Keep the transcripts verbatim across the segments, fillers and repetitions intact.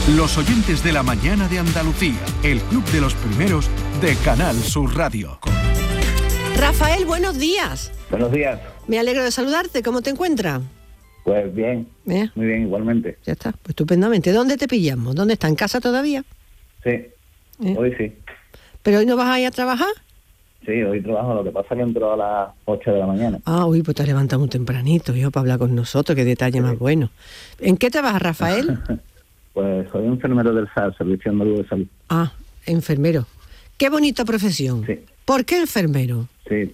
Los oyentes de la mañana de Andalucía, el club de los primeros de Canal Sur Radio. Rafael, buenos días. Buenos días. Me alegro de saludarte. ¿Cómo te encuentras? Pues bien, ¿Eh? muy bien, igualmente. Ya está, pues estupendamente. ¿Dónde te pillamos? ¿Dónde está? ¿En casa todavía? Sí, ¿Eh? hoy sí. ¿Pero hoy no vas a ir a trabajar? Sí, hoy trabajo, lo que pasa es que entro a las ocho de la mañana. Ah, uy, pues te has levantado muy tempranito, yo, para hablar con nosotros, qué detalle sí. más bueno. ¿En qué trabajas, Rafael? Pues soy enfermero del S A R, Servicio Andaluz de Salud. Ah, enfermero. Qué bonita profesión. Sí. ¿Por qué enfermero? Sí,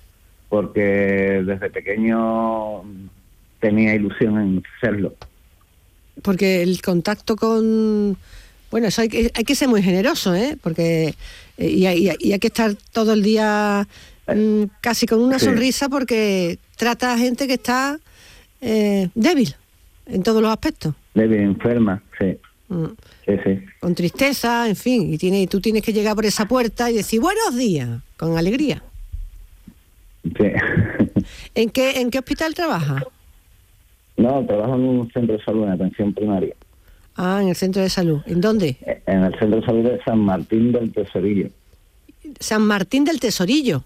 porque desde pequeño tenía ilusión en serlo. Porque el contacto con... Bueno, eso hay que, hay que ser muy generoso, ¿eh? Porque y hay, y hay que estar todo el día mmm, casi con una sí. sonrisa, porque trata a gente que está eh, débil en todos los aspectos. Débil, enferma, sí. Mm. Sí, sí. Con tristeza, en fin, y, tiene, y tú tienes que llegar por esa puerta y decir buenos días, con alegría. Sí. ¿En qué, en qué hospital trabajas? No, trabajo en un centro de salud, en atención primaria. Ah, en el centro de salud. ¿En dónde? En el centro de salud de San Martín del Tesorillo. San Martín del Tesorillo.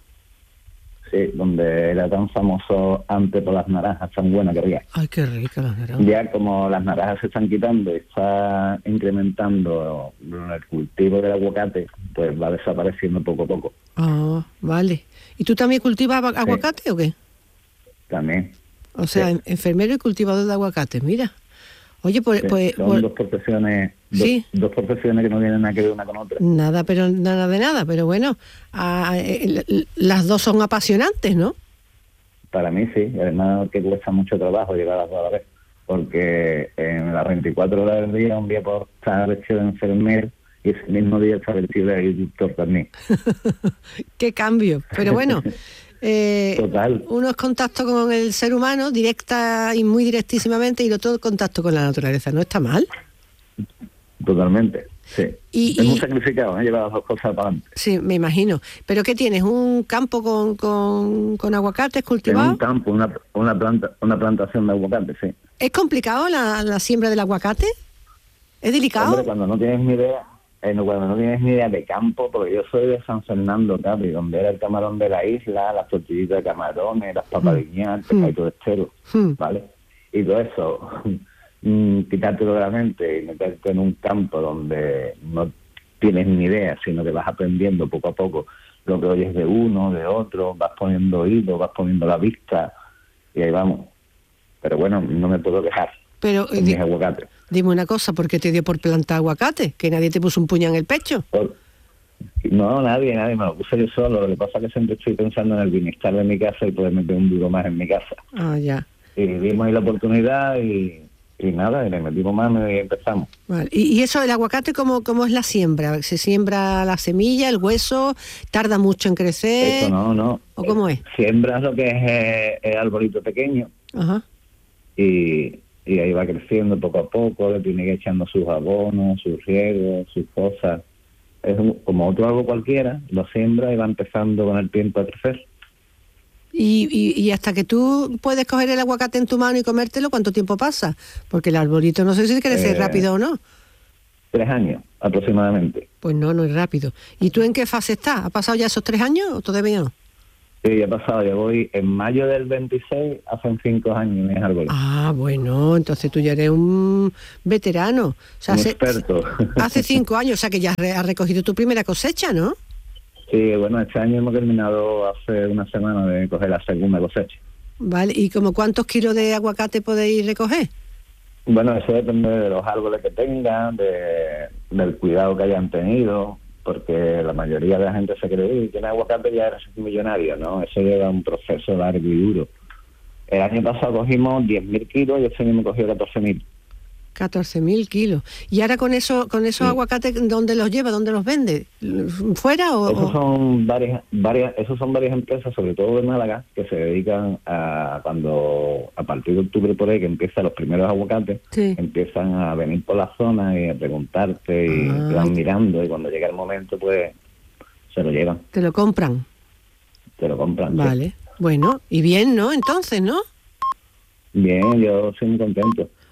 Sí, donde era tan famoso antes por las naranjas tan buenas que había. Ay, qué rica las naranjas. Ya como las naranjas se están quitando y está incrementando el cultivo del aguacate, pues va desapareciendo poco a poco. Ah, vale. ¿Y tú también cultivas aguacate sí. o qué? También. O sea, sí. enfermero y cultivador de aguacate, mira. Oye, pues... Sí, pues son pues, dos profesiones dos, ¿sí? dos profesiones que no tienen nada que ver una con otra. Nada, pero nada de nada, pero bueno, a, eh, las dos son apasionantes, ¿no? Para mí sí, además que cuesta mucho trabajo llegar a las dos a la vez, porque en las veinticuatro horas del día, un día por estar vestido de enfermero y ese mismo día estar vestido de agricultor también. ¡Qué cambio! Pero bueno... Eh, Total. Uno es contacto con el ser humano directa y muy directísimamente, y el otro contacto con la naturaleza. ¿No está mal? Totalmente, sí. Y, es y, muy sacrificado, ¿eh? Llevar las dos cosas para adelante. Sí, me imagino. ¿Pero qué tienes? ¿Un campo con, con, con aguacates cultivados? Un campo, una, una planta una plantación de aguacates, sí. ¿Es complicado la, la siembra del aguacate? ¿Es delicado? Hombre, cuando no tienes ni idea... Eh, no, cuando no tienes ni idea de campo, porque yo soy de San Fernando, Capri, donde era el camarón de la isla, las tortillitas de camarones, las papas de guiñar, el pescadito de estero, mm. ¿vale? Y todo eso, mm, quitártelo de la mente y meterte en un campo donde no tienes ni idea, sino que vas aprendiendo poco a poco lo que oyes de uno, de otro, vas poniendo oído, vas poniendo la vista, y ahí vamos. Pero bueno, no me puedo quejar. Pero con mis aguacates. Dime una cosa, ¿por qué te dio por plantar aguacate? ¿Que nadie te puso un puño en el pecho? Por... No, nadie, nadie, me lo puse yo solo. Lo que pasa es que siempre estoy pensando en el bienestar de mi casa y poder meter un duro más en mi casa. Ah, ya. Y dimos ahí la oportunidad y, y nada, y le metimos mano y empezamos. Vale. ¿Y, y eso del aguacate, cómo, cómo es la siembra? ¿Se siembra la semilla, el hueso? ¿Tarda mucho en crecer? Eso no, no. ¿O cómo es? Siembras lo que es eh, el arbolito pequeño. Ajá. Y... y ahí va creciendo poco a poco, le tiene que ir echando sus abonos, sus riegos, sus cosas. Es un, como otro árbol cualquiera, lo siembra y va empezando con el tiempo a crecer. Y, y, y hasta que tú puedes coger el aguacate en tu mano y comértelo, ¿cuánto tiempo pasa? Porque el arbolito no sé si crece eh, rápido o no. Tres años, aproximadamente. Pues no, no es rápido. ¿Y tú en qué fase estás? ¿Ha pasado ya esos tres años o todavía no? Sí, ya ha pasado, ya voy en mayo del veintiséis, hacen cinco años en árboles. Ah, bueno, entonces tú ya eres un veterano. O sea, un hace, experto. Hace cinco años, o sea que ya has recogido tu primera cosecha, ¿no? Sí, bueno, este año hemos terminado hace una semana de coger la segunda cosecha. Vale, ¿y como cuántos kilos de aguacate podéis recoger? Bueno, eso depende de los árboles que tengan, de, del cuidado que hayan tenido, porque la mayoría de la gente se cree que tiene aguacate ya eres millonario, ¿no? Eso lleva un proceso largo y duro. El año pasado cogimos diez mil kilos y este año me cogió catorce mil. catorce mil kilos. ¿Y ahora con eso con esos sí. aguacates, dónde los lleva, dónde los vende? ¿Fuera o...? Esos son varias, varias, esos son varias empresas, sobre todo de Málaga, que se dedican a cuando, a partir de octubre por ahí, que empiezan los primeros aguacates, sí. empiezan a venir por la zona y a preguntarte y ah, te van mirando y cuando llega el momento, pues, se lo llevan. ¿Te lo compran? Te lo compran, Vale. Sí. Bueno, y bien, ¿no? Entonces, ¿no? Bien, yo soy muy contento.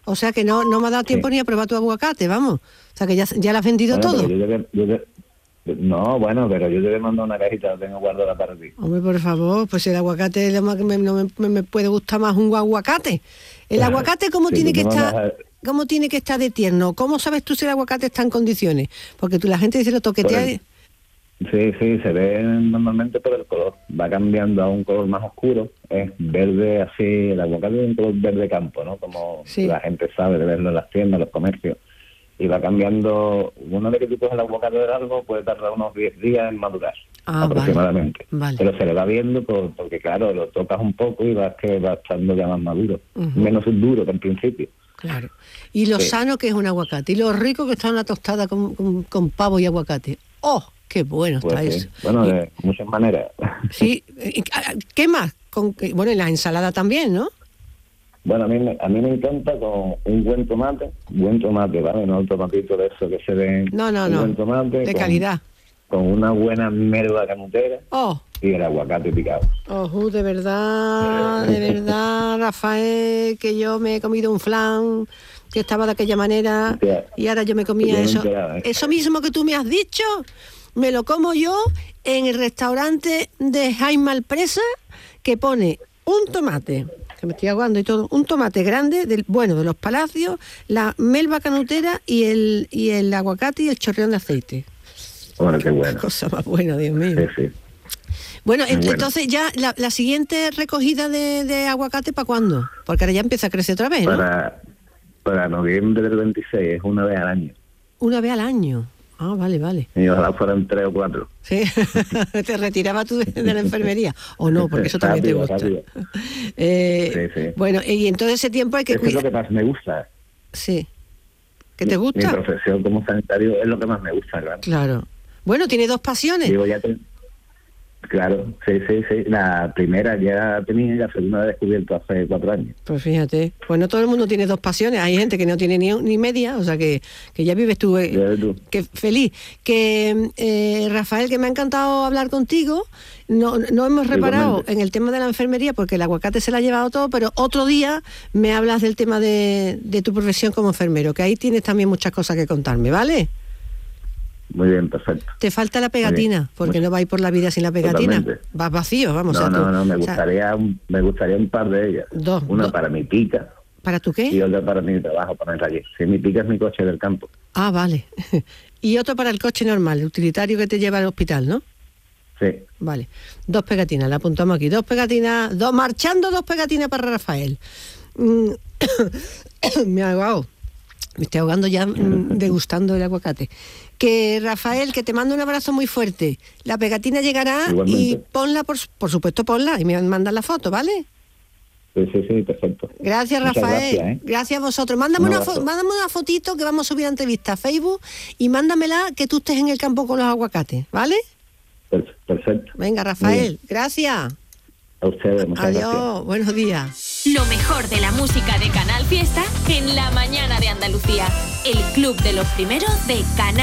O sea que no, no me ha dado tiempo sí. ni a probar tu aguacate, vamos. O sea que ya, ya lo has vendido bueno, todo. Yo te, yo te, no, bueno, pero yo te he mandado una cajita, la tengo guardada para ti. Hombre, por favor, pues el aguacate lo más que me, no me, me puede gustar más un aguacate. El aguacate, ¿cómo sí, tiene que estar? A... ¿Cómo tiene que estar de tierno? ¿Cómo sabes tú si el aguacate está en condiciones? Porque tú la gente dice lo toquetea. El... Sí, sí, se ve normalmente por el color. Va cambiando a un color más oscuro. Es verde así, el aguacate es un color verde campo, ¿no? Como sí. la gente sabe de verlo en las tiendas, en los comercios. Y va cambiando, una vez que tú coges el aguacate de largo puede tardar unos diez días en madurar, ah, aproximadamente. Vale, vale. Pero se le va viendo por, porque, claro, lo tocas un poco y vas que va estando ya más maduro. Uh-huh. Menos duro que en principio. Claro. Y lo sí. sano que es un aguacate. Y lo rico que está una tostada con, con, con pavo y aguacate. ¡Oh, qué bueno pues está sí. eso! Bueno, y, de muchas maneras. Sí. ¿Qué más? Con, bueno, y la ensalada también, ¿no? Bueno, a mí, a mí me encanta con un buen tomate, buen tomate, ¿vale? No el tomatito de eso que se ve. No, no, un no. Buen tomate. De con, calidad. Con una buena melva canutera. Oh. Y el aguacate picado. Oh, de verdad, de verdad, Rafael, que yo me he comido un flan que estaba de aquella manera sí, y ahora yo me comía eso. Enterado, ¿eh? Eso mismo que tú me has dicho, me lo como yo en el restaurante de Jaime Alpresa, que pone un tomate, que me estoy aguando y todo, un tomate grande, del bueno, de los Palacios, la melva canutera y el y el aguacate y el chorreón de aceite. Bueno, qué bueno. Qué cosa más buena, Dios mío. Sí, sí. Bueno, ent- bueno, entonces ya la, la siguiente recogida de, de aguacate, ¿para cuándo? Porque ahora ya empieza a crecer otra vez, ¿no? Para, para noviembre del veintiséis, es una vez al año. Una vez al año. Ah, vale, vale. Y ojalá fueran tres o cuatro. Sí, te retiraba tú de, de la enfermería. O no, porque eso también rápido, te gusta. eh, sí, sí. Bueno, y en todo ese tiempo hay que cuidar. Es lo que más me gusta. Sí. ¿Qué te gusta? Mi profesión como sanitario es lo que más me gusta, claro. Claro. Bueno, tiene dos pasiones. Digo, ya te... Claro, sí, sí, sí. La primera ya tenía y la segunda la he descubierto hace cuatro años. Pues fíjate, pues no todo el mundo tiene dos pasiones. Hay gente que no tiene ni, ni media, o sea que, que ya vives tú, eh, tú. Que feliz. Que eh, Rafael, que me ha encantado hablar contigo. No, no hemos reparado Igualmente. en el tema de la enfermería porque el aguacate se lo ha llevado todo, pero otro día me hablas del tema de, de tu profesión como enfermero, que ahí tienes también muchas cosas que contarme, ¿vale? Muy bien, perfecto. Te falta la pegatina, porque Mucho. no vais por la vida sin la pegatina. Totalmente. Vas vacío, vamos. No, o sea, no, tú, no, me gustaría, sea, un, me gustaría un par de ellas. Dos. Una dos. para mi pica. ¿Para tu qué? Y otra para mi trabajo, para el allí. Sí, mi pica es mi coche del campo. Ah, vale. Y otro para el coche normal, el utilitario que te lleva al hospital, ¿no? Sí. Vale. Dos pegatinas, la apuntamos aquí. Dos pegatinas, dos marchando dos pegatinas para Rafael. Me ha ahogado. Me estoy ahogando ya degustando el aguacate. Que Rafael, que te mando un abrazo muy fuerte. La pegatina llegará. Igualmente. Y ponla, por, por supuesto, ponla y me mandas la foto, ¿vale? Sí, sí, sí, perfecto. Gracias, Muchas Rafael. Gracias, ¿eh? Gracias a vosotros. Mándame una, fo- mándame una fotito que vamos a subir a entrevista a Facebook y mándamela que tú estés en el campo con los aguacates, ¿vale? Perfecto. Venga, Rafael, gracias. A ustedes, muchas Adiós, gracias. Buenos días. Lo mejor de la música de Canal Fiesta en la mañana de Andalucía. El club de los primeros de Canal